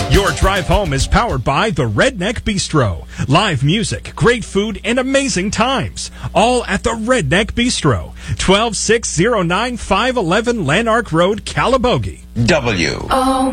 Your drive home is powered by the Redneck Bistro. Live music, great food, and amazing times. All at the Redneck Bistro. 12609 511 Lanark Road, Calabogie. W.